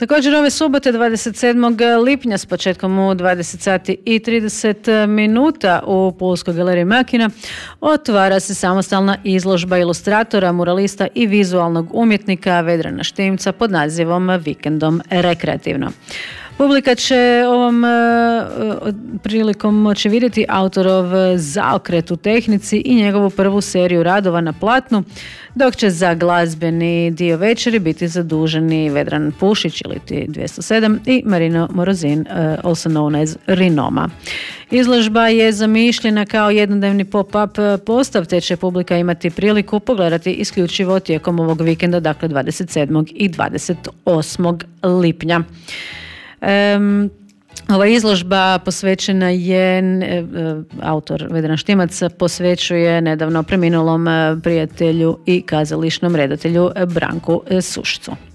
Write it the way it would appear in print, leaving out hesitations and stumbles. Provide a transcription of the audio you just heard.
Također ove subote 27. lipnja s početkom u 20 sati i 30 minuta u Pulskoj galeriji Makina otvara se samostalna izložba ilustratora, muralista i vizualnog umjetnika Vedrana Štimca pod nazivom Vikendom rekreativno. Publika će ovom prilikom moći vidjeti autorov zaokret u tehnici i njegovu prvu seriju radova na platnu, dok će za glazbeni dio večeri biti zaduženi Vedran Pušić ili 207 i Marino Morozin, also known as Rinoma. Izložba je zamišljena kao jednodnevni pop-up postav, te će publika imati priliku pogledati isključivo tijekom ovog vikenda, dakle 27. i 28. lipnja. Ova izložba posvećena je, autor Vedran Štimac posvećuje nedavno preminulom prijatelju i kazališnom redatelju Branku Sušcu.